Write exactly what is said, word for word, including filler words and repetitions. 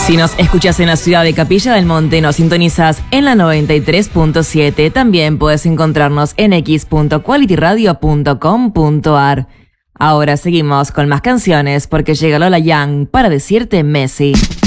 Si nos escuchas en la ciudad de Capilla del Monte, nos sintonizas en la noventa y tres punto siete. También puedes encontrarnos en x punto quality radio punto com punto a r. Ahora seguimos con más canciones porque llega Lola Young para decirte Messi.